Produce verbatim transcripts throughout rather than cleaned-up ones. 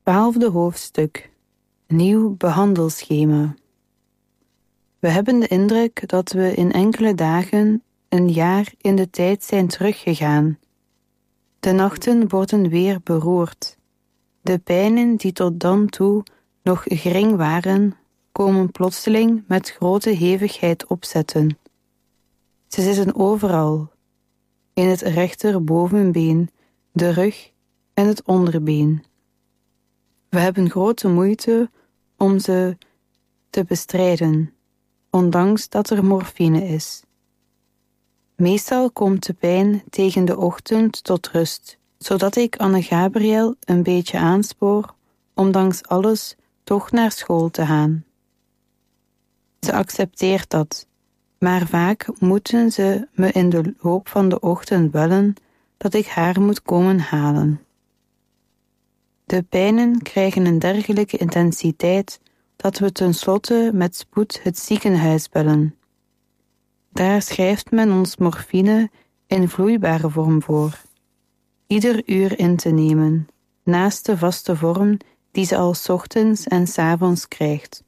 Twaalfde hoofdstuk. Nieuw behandelschema. We hebben de indruk dat we in enkele dagen een jaar in de tijd zijn teruggegaan. De nachten worden weer beroerd. De pijnen die tot dan toe nog gering waren, komen plotseling met grote hevigheid opzetten. Ze zitten overal, in het rechterbovenbeen, de rug en het onderbeen. We hebben grote moeite om ze te bestrijden, ondanks dat er morfine is. Meestal komt de pijn tegen de ochtend tot rust, zodat ik Anne-Gabriel een beetje aanspoor, ondanks alles toch naar school te gaan. Ze accepteert dat, maar vaak moeten ze me in de loop van de ochtend bellen dat ik haar moet komen halen. De pijnen krijgen een dergelijke intensiteit dat we tenslotte met spoed het ziekenhuis bellen. Daar schrijft men ons morfine in vloeibare vorm voor, ieder uur in te nemen, naast de vaste vorm die ze al 's ochtends en 's avonds krijgt.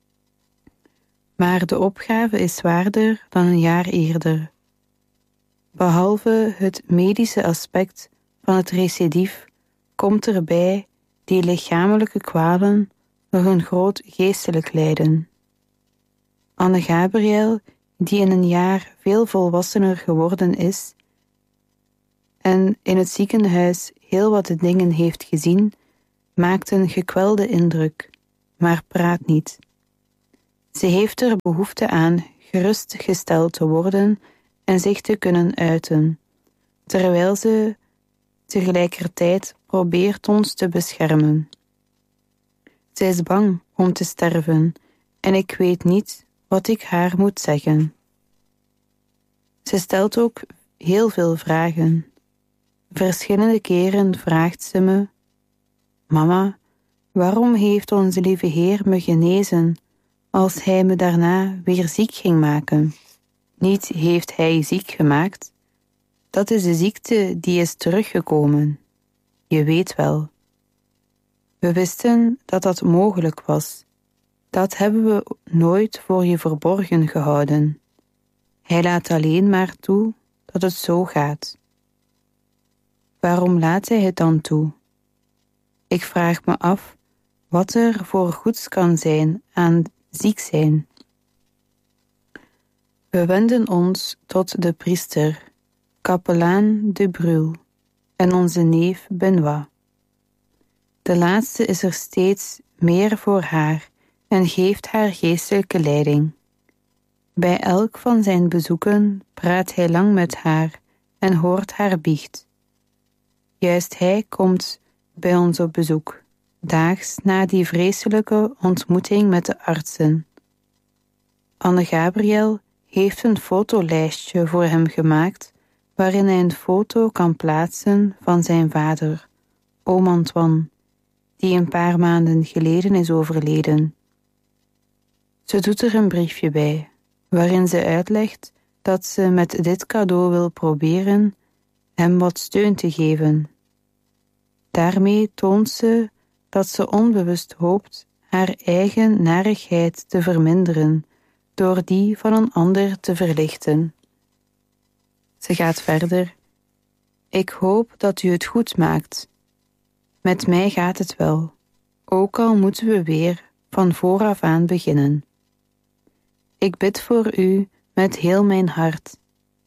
Maar de opgave is zwaarder dan een jaar eerder. Behalve het medische aspect van het recidief komt erbij die lichamelijke kwalen nog een groot geestelijk lijden. Anne-Gabriel, die in een jaar veel volwassener geworden is en in het ziekenhuis heel wat dingen heeft gezien, maakt een gekwelde indruk, maar praat niet. Ze heeft er behoefte aan gerustgesteld te worden en zich te kunnen uiten, terwijl ze tegelijkertijd probeert ons te beschermen. Zij is bang om te sterven en ik weet niet wat ik haar moet zeggen. Ze stelt ook heel veel vragen. Verschillende keren vraagt ze me: Mama, waarom heeft onze lieve Heer me genezen als Hij me daarna weer ziek ging maken? Niet heeft Hij ziek gemaakt. Dat is de ziekte die is teruggekomen. Je weet wel. We wisten dat dat mogelijk was. Dat hebben we nooit voor je verborgen gehouden. Hij laat alleen maar toe dat het zo gaat. Waarom laat hij het dan toe? Ik vraag me af wat er voor goeds kan zijn aan ziek zijn. We wenden ons tot de priester, kapelaan de Brul, en onze neef Benoit. De laatste is er steeds meer voor haar en geeft haar geestelijke leiding. Bij elk van zijn bezoeken praat hij lang met haar en hoort haar biecht. Juist hij komt bij ons op bezoek, daags na die vreselijke ontmoeting met de artsen. Anne-Gabriel heeft een fotolijstje voor hem gemaakt, waarin hij een foto kan plaatsen van zijn vader, oom Antoine, die een paar maanden geleden is overleden. Ze doet er een briefje bij, waarin ze uitlegt dat ze met dit cadeau wil proberen hem wat steun te geven. Daarmee toont ze dat ze onbewust hoopt haar eigen narigheid te verminderen door die van een ander te verlichten. Ze gaat verder. Ik hoop dat u het goed maakt. Met mij gaat het wel, ook al moeten we weer van vooraf aan beginnen. Ik bid voor u met heel mijn hart.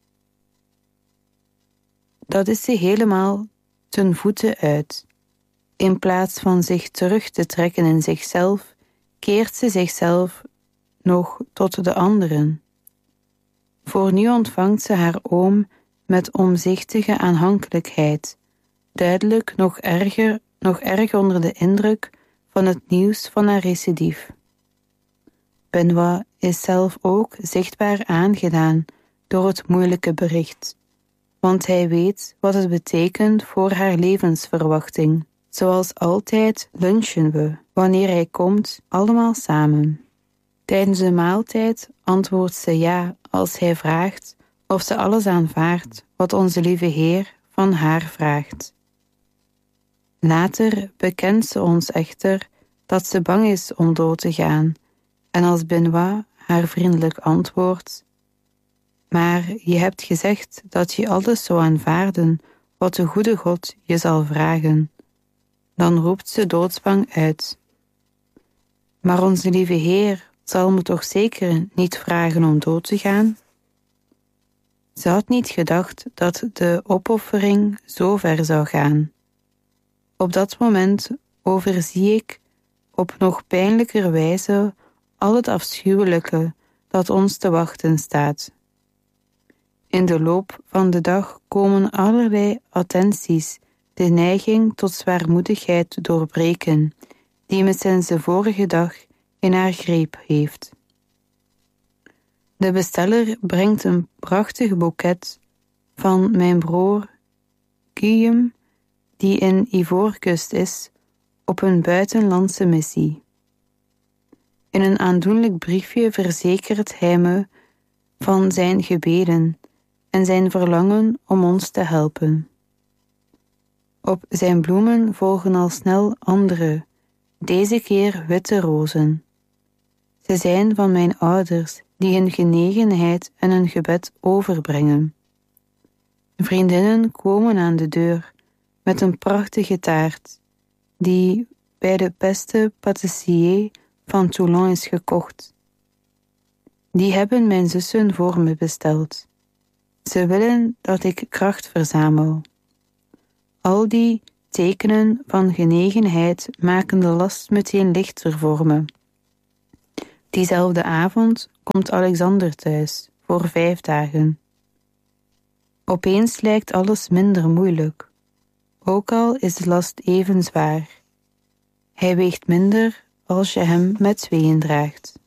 Dat is ze helemaal ten voeten uit. In plaats van zich terug te trekken in zichzelf, keert ze zichzelf nog tot de anderen. Voor nu ontvangt ze haar oom met omzichtige aanhankelijkheid, duidelijk nog erger, nog erg onder de indruk van het nieuws van haar recidief. Benoit is zelf ook zichtbaar aangedaan door het moeilijke bericht, want hij weet wat het betekent voor haar levensverwachting. Zoals altijd lunchen we, wanneer hij komt, allemaal samen. Tijdens de maaltijd antwoordt ze ja als hij vraagt of ze alles aanvaardt wat onze lieve Heer van haar vraagt. Later bekent ze ons echter dat ze bang is om dood te gaan, en als Benoît haar vriendelijk antwoordt: maar je hebt gezegd dat je alles zou aanvaarden wat de goede God je zal vragen. Dan roept ze doodsbang uit: maar onze lieve Heer zal me toch zeker niet vragen om dood te gaan? Ze had niet gedacht dat de opoffering zo ver zou gaan. Op dat moment overzie ik op nog pijnlijker wijze al het afschuwelijke dat ons te wachten staat. In de loop van de dag komen allerlei attenties de neiging tot zwaarmoedigheid doorbreken, die me sinds de vorige dag in haar greep heeft. De besteller brengt een prachtig boeket van mijn broer Guillaume, die in Ivoorkust is, op een buitenlandse missie. In een aandoenlijk briefje verzekert hij me van zijn gebeden en zijn verlangen om ons te helpen. Op zijn bloemen volgen al snel andere, deze keer witte rozen. Ze zijn van mijn ouders, die hun genegenheid en een gebed overbrengen. Vriendinnen komen aan de deur met een prachtige taart, die bij de beste pâtissier van Toulon is gekocht. Die hebben mijn zussen voor me besteld. Ze willen dat ik kracht verzamel. Al die tekenen van genegenheid maken de last meteen lichter voor me. Diezelfde avond komt Alexander thuis, voor vijf dagen. Opeens lijkt alles minder moeilijk, ook al is de last even zwaar. Hij weegt minder als je hem met tweeën draagt.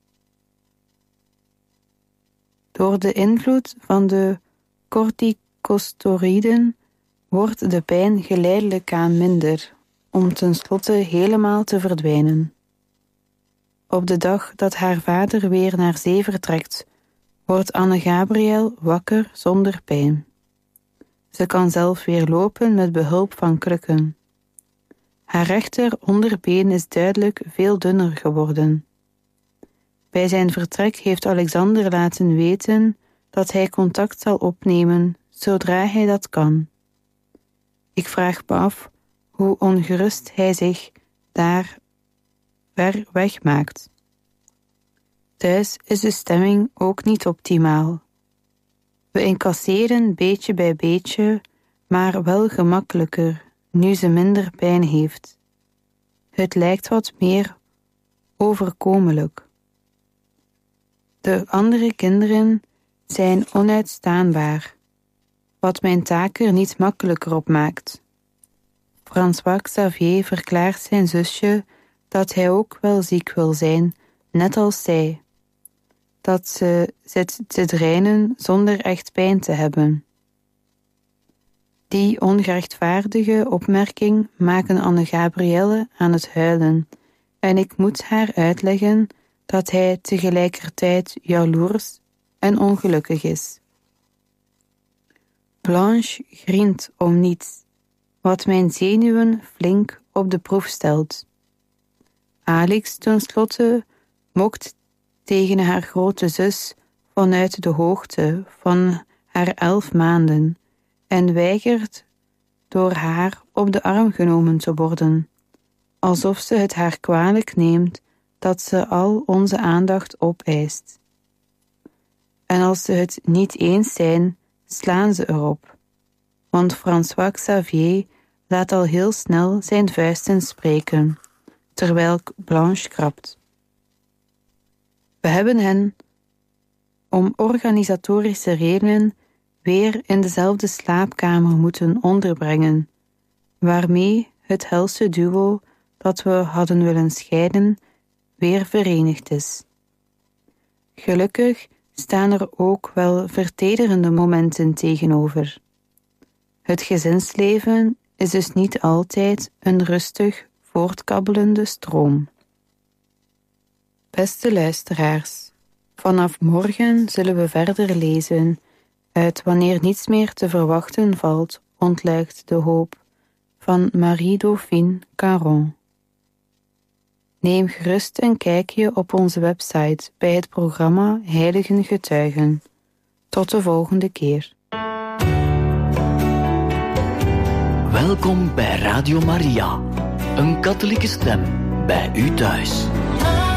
Door de invloed van de corticosteroïden wordt de pijn geleidelijk aan minder, om tenslotte helemaal te verdwijnen. Op de dag dat haar vader weer naar zee vertrekt, wordt Anne-Gabriel wakker zonder pijn. Ze kan zelf weer lopen met behulp van krukken. Haar rechter onderbeen is duidelijk veel dunner geworden. Bij zijn vertrek heeft Alexander laten weten dat hij contact zal opnemen zodra hij dat kan. Ik vraag me af hoe ongerust hij zich daar ver weg maakt. Thuis is de stemming ook niet optimaal. We incasseren beetje bij beetje, maar wel gemakkelijker, nu ze minder pijn heeft. Het lijkt wat meer overkomelijk. De andere kinderen zijn onuitstaanbaar, wat mijn taak er niet makkelijker op maakt. François Xavier verklaart zijn zusje dat hij ook wel ziek wil zijn, net als zij. Dat ze zit te dreinen zonder echt pijn te hebben. Die ongerechtvaardige opmerking maken Anne-Gabrielle aan het huilen, en ik moet haar uitleggen dat hij tegelijkertijd jaloers en ongelukkig is. Blanche grient om niets, wat mijn zenuwen flink op de proef stelt. Alix tenslotte mokt tegen haar grote zus vanuit de hoogte van haar elf maanden en weigert door haar op de arm genomen te worden, alsof ze het haar kwalijk neemt dat ze al onze aandacht opeist. En als ze het niet eens zijn, slaan ze erop, want François Xavier laat al heel snel zijn vuisten spreken, terwijl Blanche krabt. We hebben hen, om organisatorische redenen, weer in dezelfde slaapkamer moeten onderbrengen, waarmee het helse duo dat we hadden willen scheiden weer verenigd is. Gelukkig staan er ook wel vertederende momenten tegenover. Het gezinsleven is dus niet altijd een rustig, voortkabbelende stroom. Beste luisteraars, vanaf morgen zullen we verder lezen uit Wanneer niets meer te verwachten valt, ontluikt de hoop, van Marie-Dauphine Caron. Neem gerust een kijkje op onze website bij het programma Heiligen Getuigen. Tot de volgende keer. Welkom bij Radio Maria, een katholieke stem bij u thuis.